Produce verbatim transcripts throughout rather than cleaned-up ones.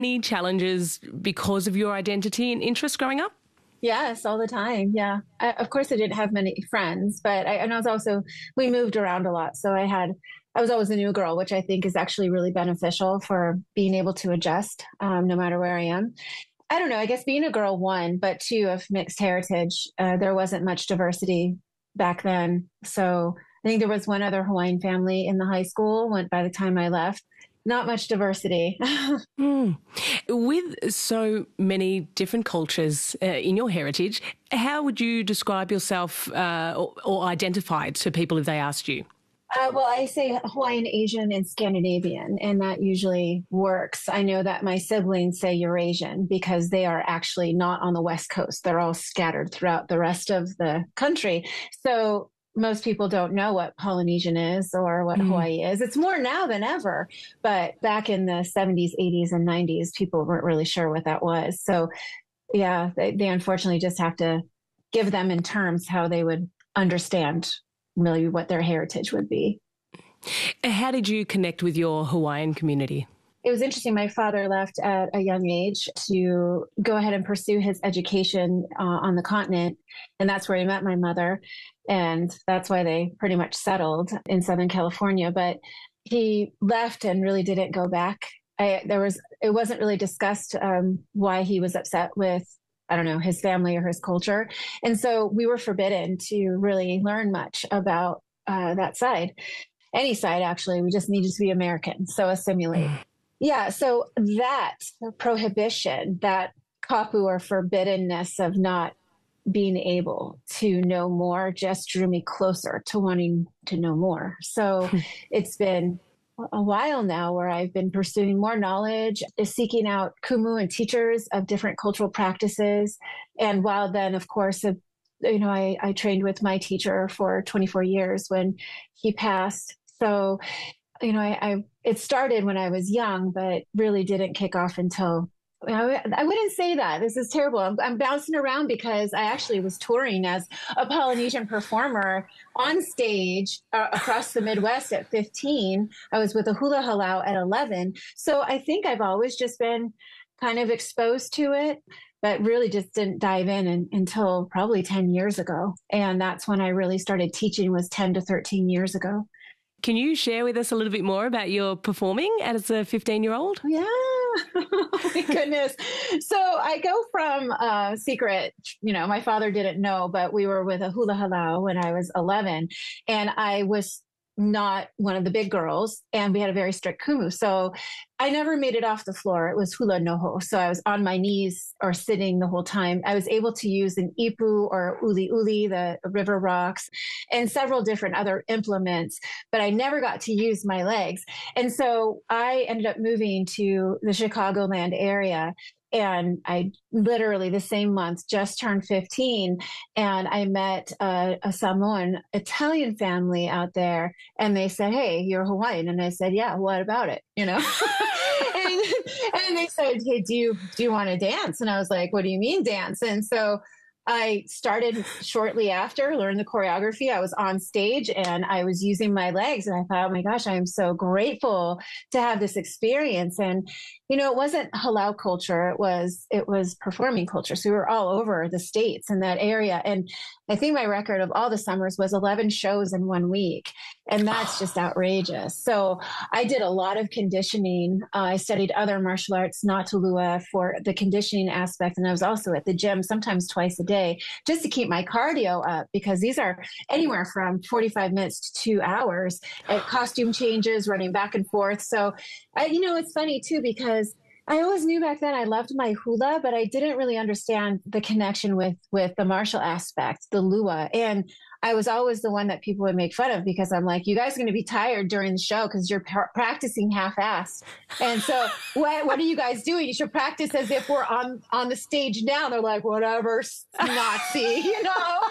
Any challenges because of your identity and interest growing up? Yes, all the time. Yeah. I, of course, I didn't have many friends, but I, and I was also, we moved around a lot. So I had, I was always a new girl, which I think is actually really beneficial for being able to adjust um, no matter where I am. I don't know. I guess being a girl, one, but two, of mixed heritage, uh, there wasn't much diversity back then. So I think there was one other Hawaiian family in the high school when, by the time I left. Not much diversity. mm. With so many different cultures uh, in your heritage, how would you describe yourself uh, or, or identify to people if they asked you? Uh, well, I say Hawaiian, Asian, and Scandinavian, and that usually works. I know that my siblings say Eurasian because they are actually not on the West Coast. They're all scattered throughout the rest of the country. So most people don't know what Polynesian is or what mm. Hawaii is. It's more now than ever. But back in the seventies, eighties, and nineties, people weren't really sure what that was. So, yeah, they, they unfortunately just have to give them in terms how they would understand really what their heritage would be. How did you connect with your Hawaiian community? It was interesting. My father left at a young age to go ahead and pursue his education uh, on the continent. And that's where he met my mother. And that's why they pretty much settled in Southern California. But he left and really didn't go back. I, there was, it wasn't really discussed um, why he was upset with, I don't know, his family or his culture. And so we were forbidden to really learn much about uh, that side. Any side, actually. We just needed to be American. So assimilate. Yeah, so that prohibition, that kapu or forbiddenness of not being able to know more just drew me closer to wanting to know more. So it's been a while now where I've been pursuing more knowledge, seeking out kumu and teachers of different cultural practices. And while then, of course, uh, you know, I, I trained with my teacher for twenty-four years when he passed. So you know, I, I, it started when I was young, but really didn't kick off until, I, I wouldn't say that. This is terrible. I'm, I'm bouncing around because I actually was touring as a Polynesian performer on stage uh, across the Midwest at fifteen. I was with a hula halau at eleven. So I think I've always just been kind of exposed to it, but really just didn't dive in, in until probably ten years ago. And that's when I really started teaching, was ten to thirteen years ago. Can you share with us a little bit more about your performing as a fifteen-year-old? Yeah. Oh, my goodness. So I go from uh, secret, you know, my father didn't know, but we were with a hula halau when I was eleven. And I was not one of the big girls, and we had a very strict kumu. So I never made it off the floor. It was hula noho. So I was on my knees or sitting the whole time. I was able to use an ipu or uli uli, the river rocks, and several different other implements, but I never got to use my legs. And so I ended up moving to the Chicagoland area. And I literally the same month just turned fifteen, and I met a, a Samoan Italian family out there, and they said, "Hey, you're Hawaiian," and I said, "Yeah, what about it?" You know, and, and they said, "Hey, do you do you want to dance?" And I was like, "What do you mean dance?" And so I started shortly after, learned the choreography. I was on stage and I was using my legs, and I thought, oh my gosh, I am so grateful to have this experience. And, you know, it wasn't halau culture. It was, it was performing culture. So we were all over the States in that area. And I think my record of all the summers was eleven shows in one week. And that's just outrageous. So I did a lot of conditioning. Uh, I studied other martial arts, not Tulua, for the conditioning aspect. And I was also at the gym sometimes twice a day just to keep my cardio up, because these are anywhere from forty-five minutes to two hours at costume changes, running back and forth. So, I, you know, it's funny too, because I always knew back then I loved my hula, but I didn't really understand the connection with, with the martial aspect, the lua. And I was always the one that people would make fun of, because I'm like, you guys are going to be tired during the show because you're pr- practicing half-assed. And so what, what are you guys doing? You should practice as if we're on, on the stage now. They're like, whatever, Nazi, you know,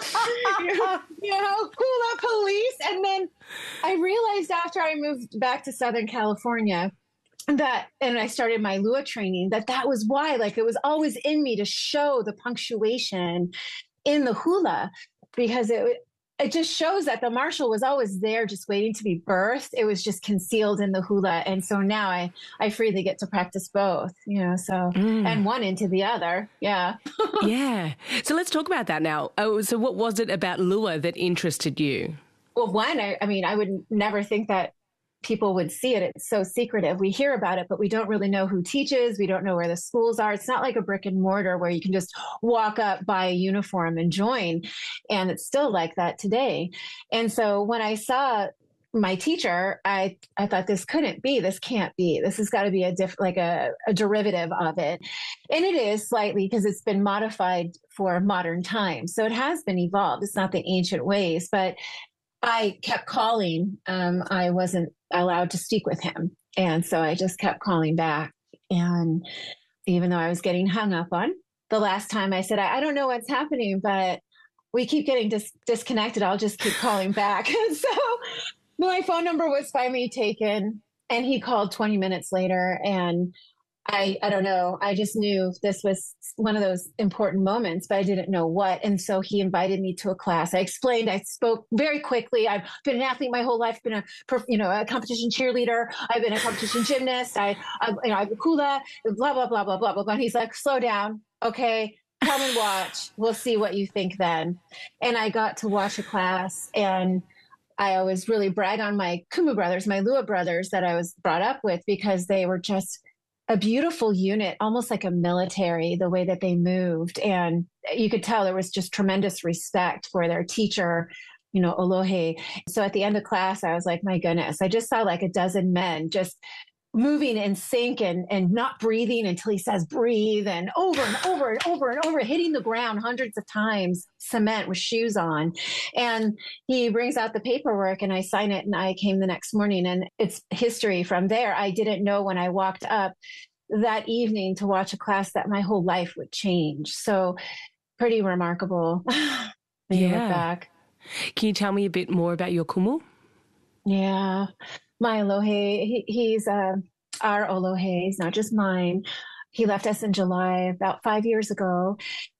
you know, hula police. And then I realized after I moved back to Southern California, that, and I started my Lua training, that that was why, like, it was always in me to show the punctuation in the hula, because it, it just shows that the martial was always there, just waiting to be birthed. It was just concealed in the hula. And so now I, I freely get to practice both, you know, so, mm. and one into the other. Yeah. Yeah. So let's talk about that now. Oh, so what was it about Lua that interested you? Well, one, I, I mean, I would never think that people would see it. It's so secretive. We hear about it, but we don't really know who teaches. We don't know where the schools are. It's not like a brick and mortar where you can just walk up, buy a uniform and join. And it's still like that today. And so when I saw my teacher, I, I thought this couldn't be, this can't be, this has got to be a diff, like a, a derivative of it. And it is slightly because it's been modified for modern times. So it has been evolved. It's not the ancient ways, but I kept calling. Um, I wasn't allowed to speak with him. And so I just kept calling back. And even though I was getting hung up on, the last time I said, I, I don't know what's happening, but we keep getting dis- disconnected. I'll just keep calling back. And so my phone number was finally taken, and he called twenty minutes later. And I, I don't know. I just knew this was one of those important moments, but I didn't know what. And so he invited me to a class. I explained, I spoke very quickly. I've been an athlete my whole life, been a, you know, a competition cheerleader. I've been a competition gymnast. I, I you know, I'm a hula, blah, blah, blah, blah, blah, blah, blah. And he's like, slow down. Okay. Come and watch. We'll see what you think then. And I got to watch a class, and I always really brag on my Kumu brothers, my Lua brothers that I was brought up with, because they were just a beautiful unit, almost like a military, the way that they moved. And you could tell there was just tremendous respect for their teacher, you know, Olohe. So at the end of class, I was like, my goodness, I just saw like a dozen men just moving in sync and, and not breathing until he says breathe, and over and over and over and over, hitting the ground hundreds of times, cement with shoes on. And he brings out the paperwork, and I sign it, and I came the next morning, and it's history from there. I didn't know when I walked up that evening to watch a class that my whole life would change. So pretty remarkable. When you look back. Can you tell me a bit more about your kumu? Yeah. My Olohe, he, he's uh, our Olohe, he's not just mine. He left us in July about five years ago.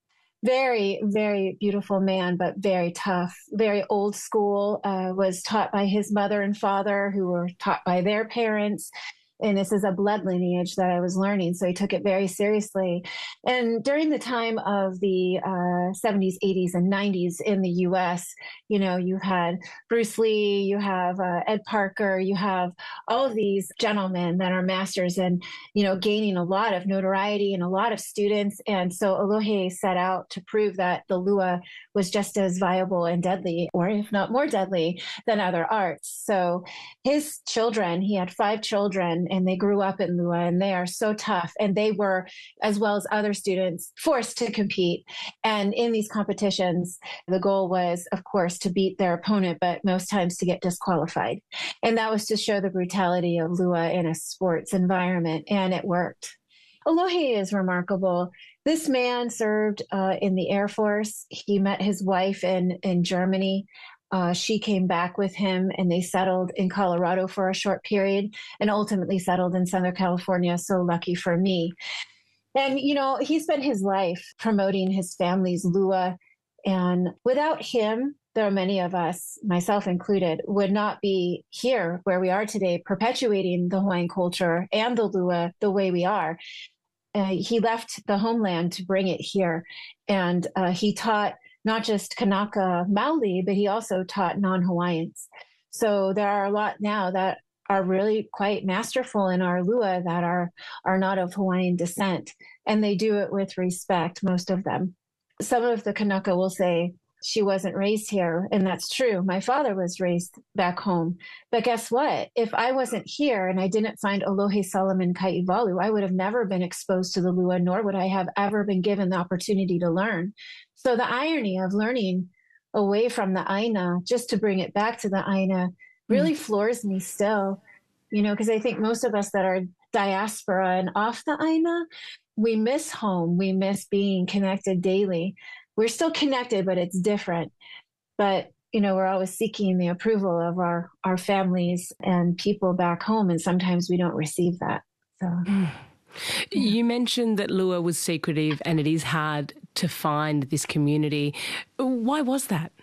Very, very beautiful man, but very tough, very old school, uh, was taught by his mother and father, who were taught by their parents. And this is a blood lineage that I was learning. So he took it very seriously. And during the time of the uh, seventies, eighties, and nineties in the U S, you know, you had Bruce Lee, you have uh, Ed Parker, you have all of these gentlemen that are masters and, you know, gaining a lot of notoriety and a lot of students. And so Olohe set out to prove that the Lua was just as viable and deadly, or if not more deadly, than other arts. So his children, he had five children, and they grew up in Lua, and they are so tough. And they were, as well as other students, forced to compete. And in these competitions, the goal was, of course, to beat their opponent, but most times to get disqualified. And that was to show the brutality of Lua in a sports environment. And it worked. Olohe is remarkable. This man served uh, in the Air Force. He met his wife in, in Germany. Uh, she came back with him, and they settled in Colorado for a short period, and ultimately settled in Southern California. So lucky for me. And, you know, he spent his life promoting his family's Lua. And without him, there are many of us, myself included, would not be here where we are today, perpetuating the Hawaiian culture and the Lua the way we are. Uh, he left the homeland to bring it here. And uh, he taught not just Kanaka Maoli, but he also taught non-Hawaiians. So there are a lot now that are really quite masterful in our Lua that are, are not of Hawaiian descent. And they do it with respect, most of them. Some of the Kanaka will say, she wasn't raised here. And that's true. My father was raised back home. But guess what? If I wasn't here and I didn't find Olohe Solomon Kaivalu, I would have never been exposed to the Lua, nor would I have ever been given the opportunity to learn. So the irony of learning away from the Aina, just to bring it back to the Aina, really mm. floors me still, you know, because I think most of us that are diaspora and off the Aina, we miss home. We miss being connected daily. We're still connected, but it's different. But, you know, we're always seeking the approval of our, our families and people back home. And sometimes we don't receive that. So, mm. yeah. You mentioned that Lua was secretive and it is hard to find this community. Why was that?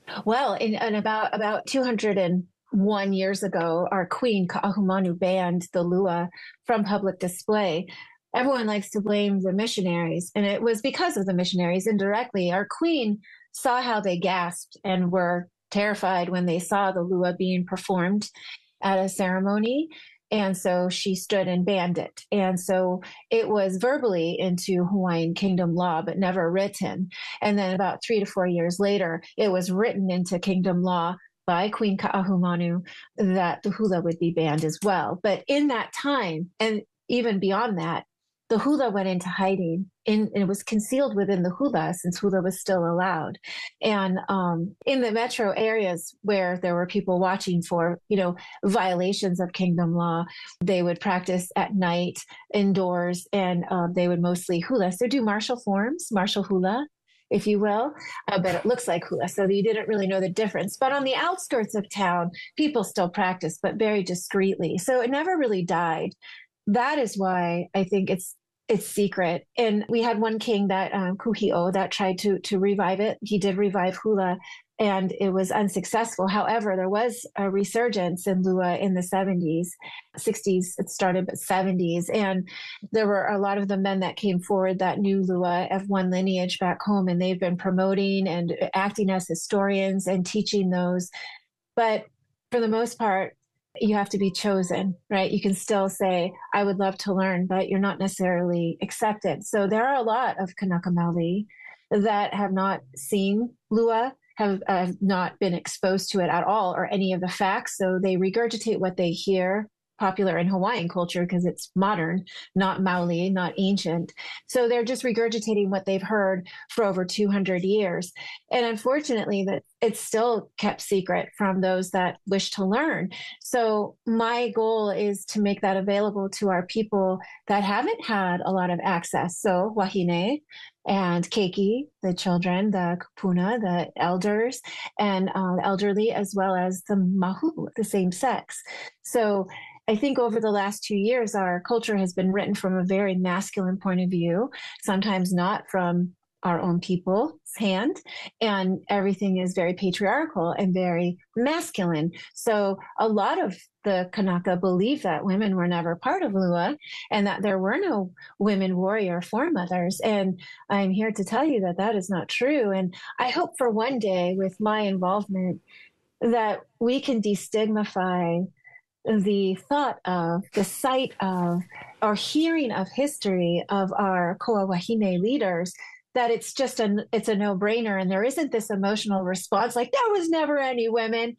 Well, in, in about about two hundred one years ago, our queen Ka'ahumanu banned the lua from public display. Everyone likes to blame the missionaries, and it was because of the missionaries indirectly. Our queen saw how they gasped and were terrified when they saw the lua being performed at a ceremony. And so she stood and banned it. And so it was verbally into Hawaiian kingdom law, but never written. And then about three to four years later, it was written into kingdom law by Queen Ka'ahumanu that the hula would be banned as well. But in that time, and even beyond that, the hula went into hiding in, and it was concealed within the hula since hula was still allowed. And um, in the metro areas where there were people watching for, you know, violations of kingdom law, they would practice at night indoors, and uh, they would mostly hula. So do martial forms, martial hula, if you will, uh, but it looks like hula. So you didn't really know the difference. But on the outskirts of town, people still practice, but very discreetly. So it never really died. That is why I think it's it's secret. And we had one king, that um, Kuhio, that tried to to revive it. He did revive hula, and it was unsuccessful. However, there was a resurgence in lua in the seventies, sixties. It started, but seventies, and there were a lot of the men that came forward that knew lua of one lineage back home, and they've been promoting and acting as historians and teaching those. But for the most part, you have to be chosen, right? You can still say, I would love to learn, but you're not necessarily accepted. So there are a lot of Kanaka Maoli that have not seen lua, have uh, not been exposed to it at all or any of the facts. So they regurgitate what they hear, popular in Hawaiian culture because it's modern, not Maoli, not ancient. So they're just regurgitating what they've heard for over two hundred years. And unfortunately, that it's still kept secret from those that wish to learn. So my goal is to make that available to our people that haven't had a lot of access. So wahine and keiki, the children, the kupuna, the elders, and uh, elderly, as well as the mahu, the same sex. So I think over the last two years, our culture has been written from a very masculine point of view, sometimes not from our own people's hand, and everything is very patriarchal and very masculine. So a lot of the Kanaka believe that women were never part of lua and that there were no women warrior foremothers. And I'm here to tell you that that is not true. And I hope for one day, with my involvement, that we can destigmatize the thought of, the sight of, or hearing of history of our Koa Wahine leaders, that it's just a, it's a no-brainer, and there isn't this emotional response like, there was never any women.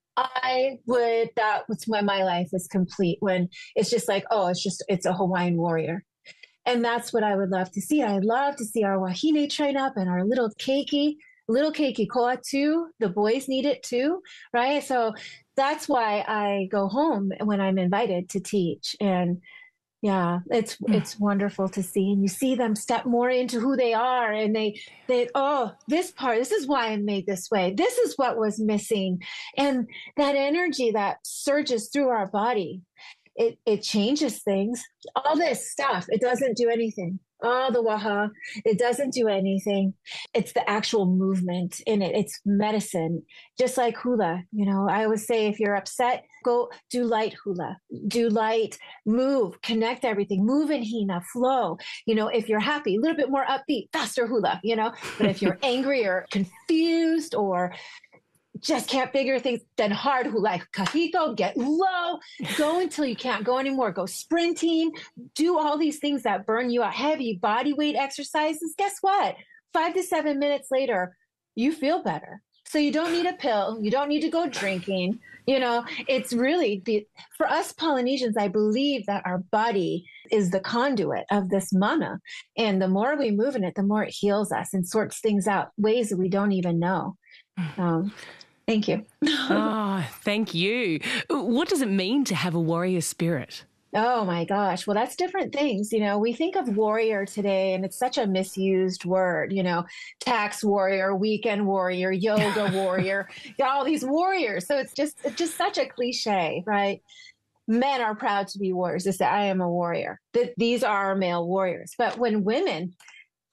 I would, that was when my life is complete, when it's just like, oh, it's just, it's a Hawaiian warrior. And that's what I would love to see. I'd love to see our Wahine train up and our little keiki, little keiki koa too. The boys need it too, right? So that's why I go home when I'm invited to teach. And yeah, it's it's wonderful to see. And you see them step more into who they are, and they they oh, this part, this is why I'm made this way. This is what was missing. And that energy that surges through our body, it it changes things. All this stuff, it doesn't do anything. Oh, the waha, it doesn't do anything. It's the actual movement in it. It's medicine, just like hula. You know, I always say, if you're upset, go do light hula, do light, move, connect everything, move in hina, flow. You know, if you're happy, a little bit more upbeat, faster hula, you know, but if you're angry or confused or just can't figure things, then hard hula, kahiko, get low, go until you can't go anymore, go sprinting, do all these things that burn you out, heavy body weight exercises. Guess what? Five to seven minutes later, you feel better. So you don't need a pill. You don't need to go drinking. You know, it's really, the, for us Polynesians, I believe that our body is the conduit of this mana. And the more we move in it, the more it heals us and sorts things out, ways that we don't even know. Um, Thank you. Oh, thank you. What does it mean to have a warrior spirit? Oh my gosh. Well, that's different things. You know, we think of warrior today and it's such a misused word, you know, tax warrior, weekend warrior, yoga warrior, all these warriors. So it's just, it's just such a cliche, right? Men are proud to be warriors. They say, I am a warrior. That these are our male warriors. But when women,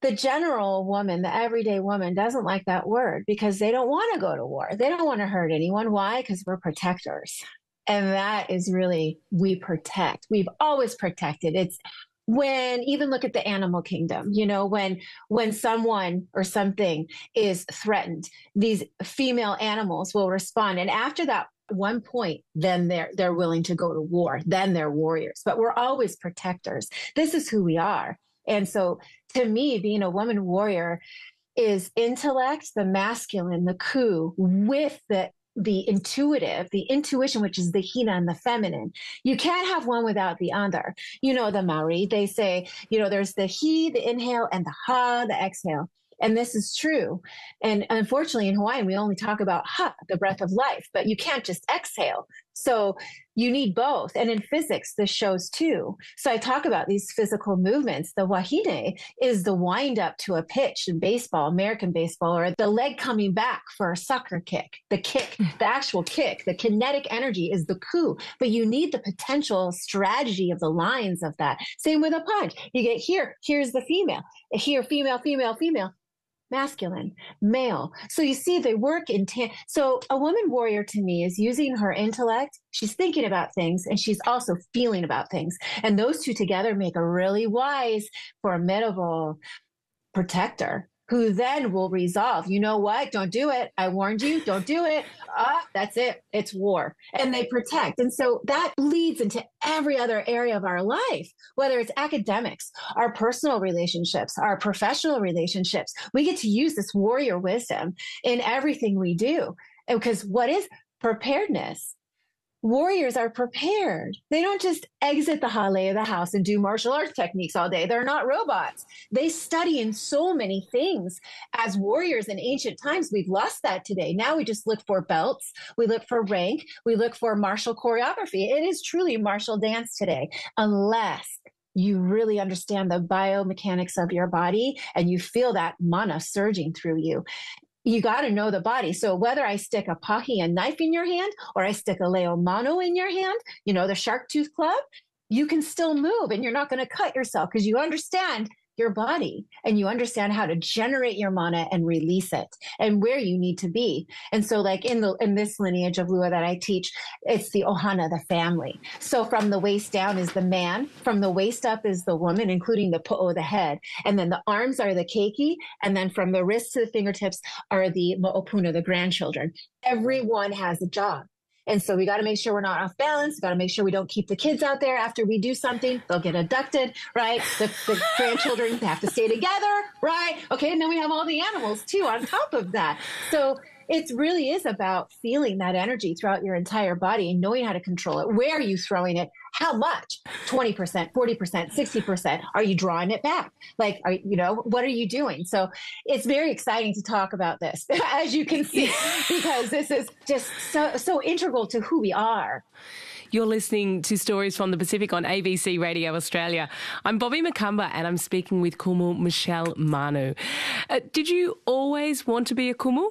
the general woman, the everyday woman, doesn't like that word because they don't want to go to war. They don't want to hurt anyone. Why? Because we're protectors. And that is really, we protect. We've always protected. It's when, even look at the animal kingdom, you know, when when someone or something is threatened, these female animals will respond. And after that one point, then they're they're willing to go to war. Then they're warriors. But we're always protectors. This is who we are. And so to me, being a woman warrior is intellect, the masculine, the ku, with the the intuitive, the intuition, which is the hina and the feminine. You can't have one without the other. You know, the Maori, they say, you know, there's the he, the inhale, and the ha, the exhale. And this is true. And unfortunately, in Hawaiian, we only talk about ha, the breath of life, but you can't just exhale. So you need both. And in physics, this shows too. So I talk about these physical movements. The wahine is the wind up to a pitch in baseball, American baseball, or the leg coming back for a soccer kick. The kick, the actual kick, the kinetic energy is the ku, but you need the potential strategy of the lines of that. Same with a punch. You get here, here's the female, here, female, female, female. Masculine, male. So you see, they work in tandem. So a woman warrior to me is using her intellect. She's thinking about things and she's also feeling about things. And those two together make a really wise, formidable protector who then will resolve, you know what? Don't do it. I warned you. Don't do it. Ah, that's it. It's war. And they protect. And so that bleeds into every other area of our life, whether it's academics, our personal relationships, our professional relationships. We get to use this warrior wisdom in everything we do. Because what is preparedness? Warriors are prepared. They don't just exit the hale of the house and do martial arts techniques all day. They're not robots. They study in so many things. As warriors in ancient times, we've lost that today. Now we just look for belts. We look for rank. We look for martial choreography. It is truly martial dance today, unless you really understand the biomechanics of your body and you feel that mana surging through you. You got to know the body. So whether I stick a pahi, a knife in your hand, or I stick a leo mano in your hand, you know, the shark tooth club, you can still move and you're not going to cut yourself because you understand your body and you understand how to generate your mana and release it and where you need to be. And so like in the in this lineage of Lua that I teach, it's the ohana, the family. So from the waist down is the man, from the waist up is the woman, including the po'o, the head. And then the arms are the keiki. And then from the wrists to the fingertips are the mo'opuna, the grandchildren. Everyone has a job. And so we got to make sure we're not off balance. We got to make sure we don't keep the kids out there after we do something. They'll get abducted, right? The, the grandchildren have to stay together, right? Okay. And then we have all the animals too on top of that. So it really is about feeling that energy throughout your entire body and knowing how to control it. Where are you throwing it? How much? twenty percent, forty percent, sixty percent. Are you drawing it back? Like, are, you know, what are you doing? So it's very exciting to talk about this, as you can see, because this is just so, so integral to who we are. You're listening to Stories from the Pacific on A B C Radio Australia. I'm Bobby Macumber and I'm speaking with Kumu Michelle Manu. Uh, did you always want to be a kumu?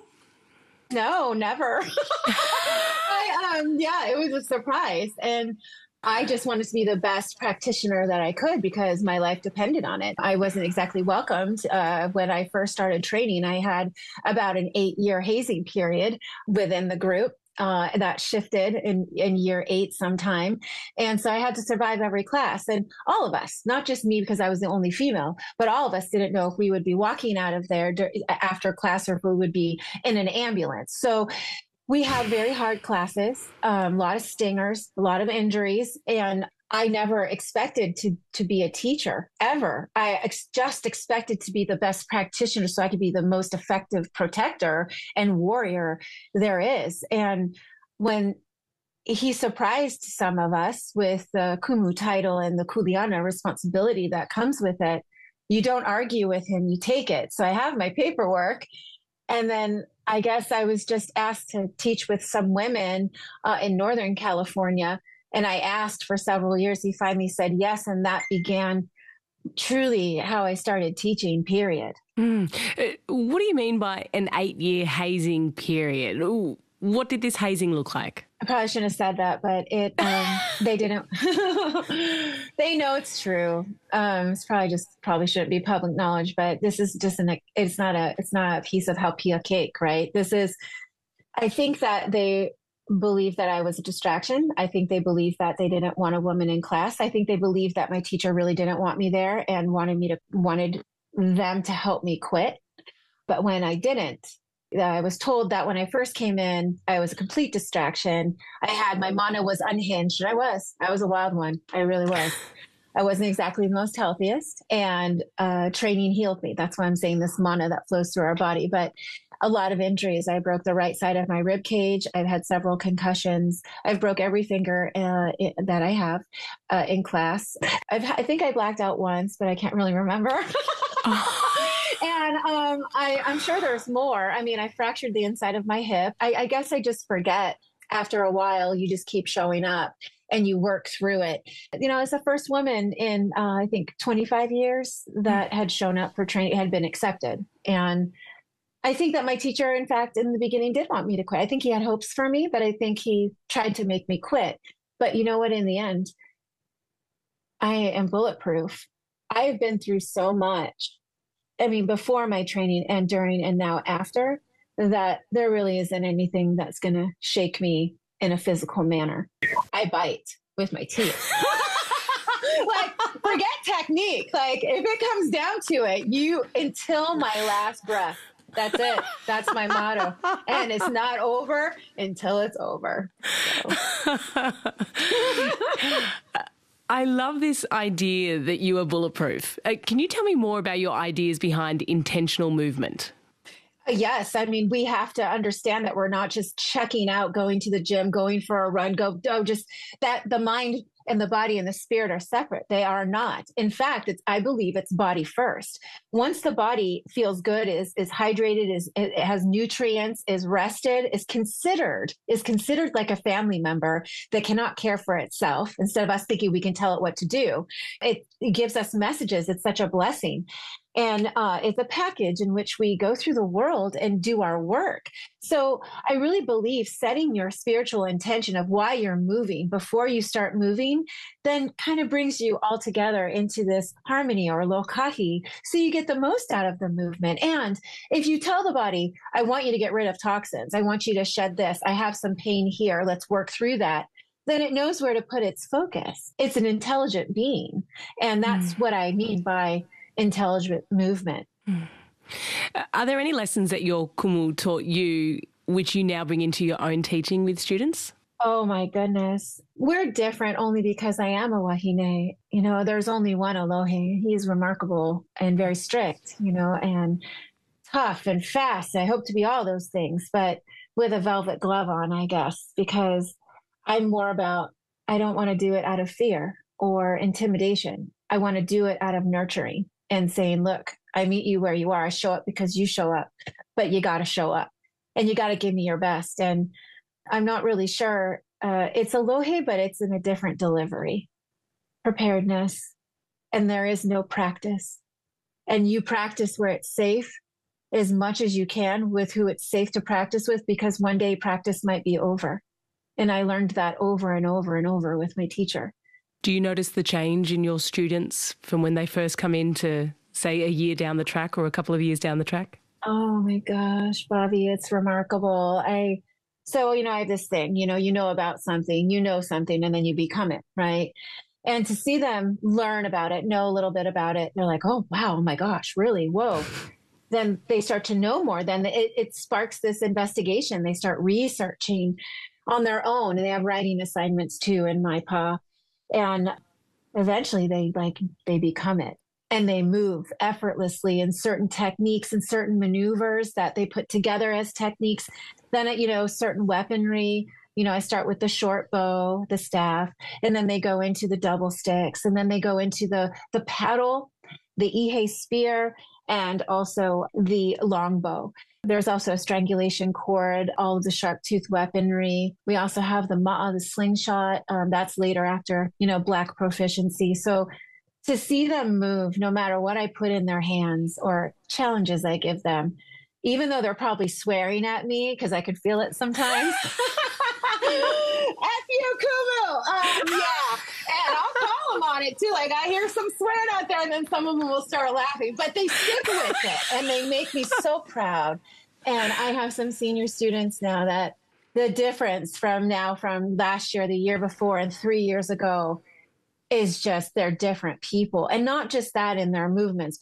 No, never. I, um, yeah, it was a surprise. And I just wanted to be the best practitioner that I could because my life depended on it. I wasn't exactly welcomed uh, when I first started training. I had about an eight-year hazing period within the group. Uh, that shifted in, in year eight sometime. And so I had to survive every class. And all of us, not just me because I was the only female, but all of us didn't know if we would be walking out of there after class or if we would be in an ambulance. So we had very hard classes, um, a lot of stingers, a lot of injuries. And I never expected to to be a teacher ever. I ex- just expected to be the best practitioner so I could be the most effective protector and warrior there is. And when he surprised some of us with the kumu title and the kuleana responsibility that comes with it, you don't argue with him, you take it. So I have my paperwork. And then I guess I was just asked to teach with some women uh, in Northern California. And I asked for several years. He finally said yes. And that began truly how I started teaching, period. Mm. Uh, what do you mean by an eight-year hazing period? Ooh, what did this hazing look like? I probably shouldn't have said that, but it, um, they didn't, they know it's true. Um, it's probably just, probably shouldn't be public knowledge, but this is just an, it's not a, it's not a piece of halpia cake, right? This is, I think that they believe that I was a distraction. I think they believe that they didn't want a woman in class. I think they believe that my teacher really didn't want me there and wanted me to, wanted them to help me quit. But when I didn't, I was told that when I first came in, I was a complete distraction. I had, my mana was unhinged. I was, I was a wild one. I really was. I wasn't exactly the most healthiest, and uh, training healed me. That's why I'm saying this mana that flows through our body. But a lot of injuries. I broke the right side of my rib cage. I've had several concussions. I've broke every finger uh, it, that I have uh, in class. I've, I think I blacked out once, but I can't really remember. And um, I, I'm sure there's more. I mean, I fractured the inside of my hip. I, I guess I just forget. After a while, you just keep showing up and you work through it. You know, as the first woman in, uh, I think, twenty-five years that had shown up for training, had been accepted. And I think that my teacher, in fact, in the beginning did want me to quit. I think he had hopes for me, but I think he tried to make me quit. But you know what? In the end, I am bulletproof. I have been through so much. I mean, before my training and during and now after, that there really isn't anything that's going to shake me in a physical manner. I bite with my teeth. Like, forget technique. Like, if it comes down to it, you, until my last breath. That's it. That's my motto. And it's not over until it's over. So. I love this idea that you are bulletproof. Uh, can you tell me more about your ideas behind intentional movement? Yes. I mean, we have to understand that we're not just checking out, going to the gym, going for a run, go, oh, just that the mind and the body and the spirit are separate. They are not. In fact, it's, I believe it's body first. Once the body feels good, is, is hydrated, is, it has nutrients, is rested, is considered, is considered like a family member that cannot care for itself. Instead of us thinking we can tell it what to do, it, it gives us messages. It's such a blessing. And uh, it's a package in which we go through the world and do our work. So I really believe setting your spiritual intention of why you're moving before you start moving, then kind of brings you all together into this harmony or lokahi. So you get the most out of the movement. And if you tell the body, I want you to get rid of toxins, I want you to shed this, I have some pain here, let's work through that, then it knows where to put its focus. It's an intelligent being. And that's mm. what I mean by intelligent movement. Mm. Are there any lessons that your kumu taught you which you now bring into your own teaching with students? Oh my goodness. We're different only because I am a wahine. You know, there's only one Elohe. He's remarkable and very strict, you know, and tough and fast. I hope to be all those things, but with a velvet glove on, I guess, because I'm more about, I don't want to do it out of fear or intimidation. I want to do it out of nurturing and saying, look, I meet you where you are. I show up because you show up, but you got to show up and you got to give me your best. And I'm not really sure. Uh, it's Alohe, but it's in a different delivery. Preparedness. And there is no practice. And you practice where it's safe as much as you can with who it's safe to practice with, because one day practice might be over. And I learned that over and over and over with my teacher. Do you notice the change in your students from when they first come in to, say, a year down the track or a couple of years down the track? Oh, my gosh, Bobby, it's remarkable. I So, you know, I have this thing, you know, you know about something, you know something, and then you become it, right? And to see them learn about it, know a little bit about it, they're like, oh, wow, oh my gosh, really? Whoa. Then they start to know more. Then it, it sparks this investigation. They start researching on their own, and they have writing assignments too in my P A. And eventually they like, they become it and they move effortlessly in certain techniques and certain maneuvers that they put together as techniques. Then, you know, certain weaponry, you know, I start with the short bow, the staff, and then they go into the double sticks, and then they go into the, the paddle, the ihe spear, and also the longbow. There's also a strangulation cord, all of the sharp tooth weaponry. We also have the ma'a, the slingshot. Um, that's later after, you know, black proficiency. So to see them move, no matter what I put in their hands or challenges I give them, even though they're probably swearing at me because I could feel it sometimes. F you, Kumu. Um, yeah. And I'll call them on it too. Like I hear some swearing out there and then some of them will start laughing, but they stick with it and they make me so proud. And I have some senior students now that the difference from now, from last year, the year before, and three years ago is just they're different people. And not just that in their movements,